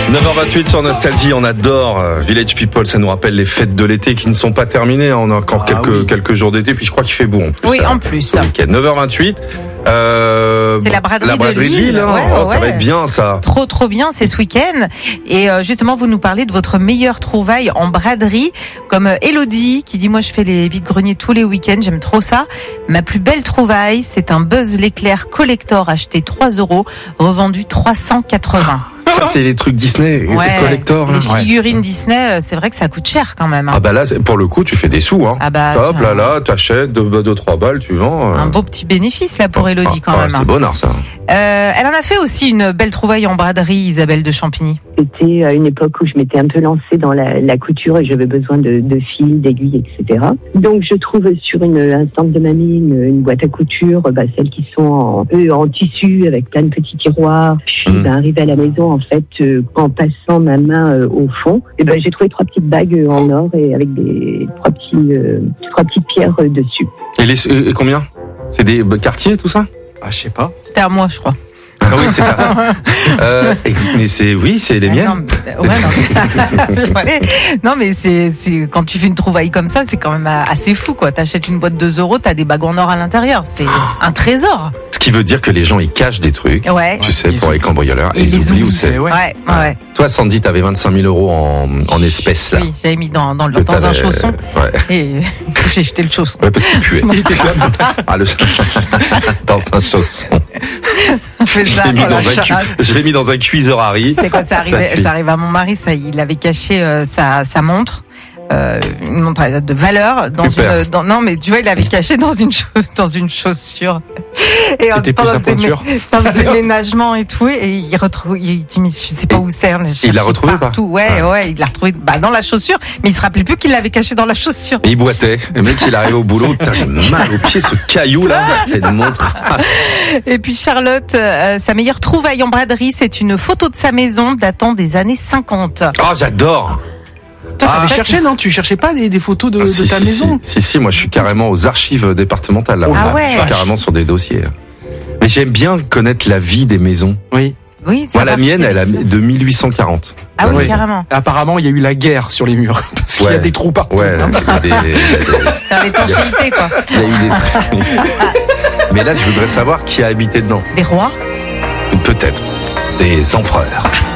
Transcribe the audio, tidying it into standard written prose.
9h28 sur Nostalgie, on adore Village People, ça nous rappelle les fêtes de l'été qui ne sont pas terminées, on a encore quelques jours d'été, puis je crois qu'il fait beau en plus. Oui, en plus. 9h28. C'est la braderie de Lille. Hein. Ça va être bien ça. Trop bien, c'est ce week-end. Et justement, vous nous parlez de votre meilleure trouvaille en braderie, comme Elodie qui dit moi je fais les vides-greniers tous les week-ends, j'aime trop ça. Ma plus belle trouvaille, c'est un Buzz l'éclair collector acheté 3 €, revendu 380. Ça, c'est les trucs Disney, collector. Les figurines Disney, c'est vrai que ça coûte cher quand même. Hein. Ah bah là, pour le coup, tu fais des sous. Hein. Ah bah, hop, là, t'achètes 2-3 balles, tu vends. Un beau petit bénéfice là pour Elodie quand même. C'est bonheur ça. Elle en a fait aussi une belle trouvaille en braderie, Isabelle de Champigny. C'était à une époque où je m'étais un peu lancée dans la couture et j'avais besoin de fils, d'aiguilles, etc. Donc je trouve sur un stand de mamie une boîte à couture, celles qui sont en tissu avec plein de petits tiroirs. Puis arrivé à la maison en fait, en passant ma main au fond, j'ai trouvé 3 petites bagues en or et avec des 3 petites pierres dessus. Et combien? C'est des quartiers tout ça? Ah, je sais pas. C'était à moi, je crois. Ah oui, c'est ça. Mais c'est les miennes. Non, mais c'est quand tu fais une trouvaille comme ça, c'est quand même assez fou, quoi. T'achètes une boîte de 2 €, t'as des bagues en or à l'intérieur. C'est un trésor. Ce qui veut dire que les gens, ils cachent des trucs. Ouais. Tu sais, pour les cambrioleurs. Et ils oublient où c'est. Ouais. Toi, Sandy, t'avais 25 000 € en espèces, là. Oui, j'avais mis dans un chausson. Ouais. Et j'ai jeté le chausson. Ouais, parce qu'il puait. Dans un chausson. Je l'ai mis dans un cuiseur Harry. C'est quoi, ça arrive à mon mari, il avait caché sa montre. Une montre de valeur non mais tu vois, il avait caché dans une chaussure. Et c'était plus sa pointure. Dans le déménagement et tout, et il dit mais je sais pas où c'est. Il l'a retrouvé partout. Ouais, il l'a retrouvé dans la chaussure, mais il se rappelait plus qu'il l'avait caché dans la chaussure. Et il boitait. Le mec, il arrive au boulot, putain, j'ai mal au pied, ce caillou là. Une montre. Et puis Charlotte, sa meilleure trouvaille en braderie, c'est une photo de sa maison datant des années 50. Oh, j'adore. Toi, t'avais cherché, non? Tu cherchais pas des photos de ta maison? Si, moi je suis carrément aux archives départementales. Là. Je suis carrément sur des dossiers. Mais j'aime bien connaître la vie des maisons. Oui. Moi, la mienne, elle est de 1840. Ah oui, carrément. Apparemment, il y a eu la guerre sur les murs. Parce qu'il y a des trous partout. Ouais, il y a l'étanchéité, quoi. Il y a eu des trous. Mais là, je voudrais savoir qui a habité dedans. Des rois? Peut-être. Des empereurs.